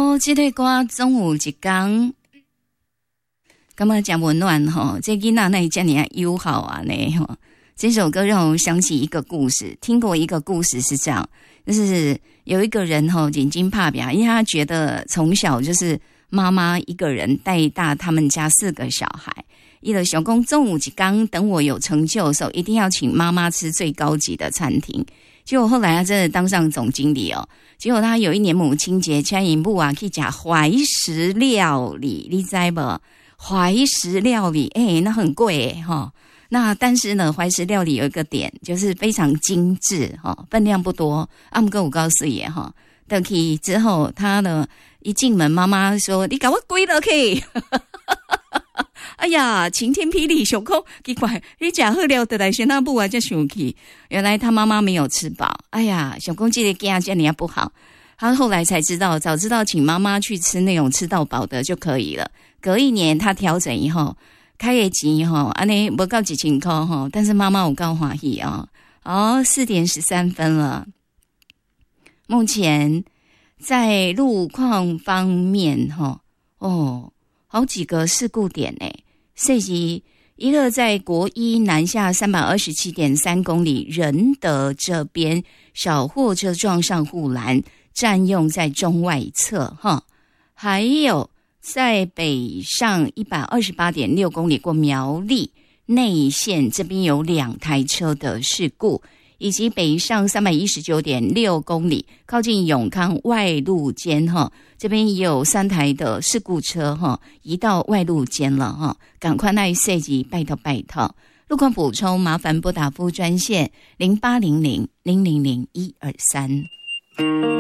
这个歌总有一天，感觉真温暖吼。这囡仔那这么友好啊呢吼。这首歌让我想起一个故事，听过一个故事是这样，就是有一个人吼眼睛怕扁，因为他觉得从小就是妈妈一个人带大他们家4个小孩。他就想说中午一天等我有成就的时候，一定要请妈妈吃最高级的餐厅。结果后来他真的当上总经理哦。结果他有一年母亲节，请因母啊去吃怀石料理，你知不？怀石料理，那很贵齁。那但是呢，怀石料理有一个点，就是非常精致齁，分量不多。不过我告诉你齁，回去之后，他呢一进门，妈妈说：“你给我跪了去。”哎呀，晴天霹雳，想说奇怪，你吃好料的来先那不啊，才想起原来他妈妈没有吃饱。哎呀，想说这个囝这样不好。他后来才知道，早知道请妈妈去吃那种吃到饱的就可以了。隔一年他调整以后，开业钱吼，安尼不到1000块吼，但是妈妈有够欢喜哦。4点13分了。目前在路况方面吼，好几个事故点涉及一个在国一南下327.3公里仁德这边小货车撞上护栏，占用在中外侧还有在北上128.6公里过苗栗内线这边有2台车的事故，以及北上319.6公里靠近永康外路间这边也有3台的事故车移到外路间了赶快来设计拜托。路况补充麻烦拨打服务专线0800-000-123。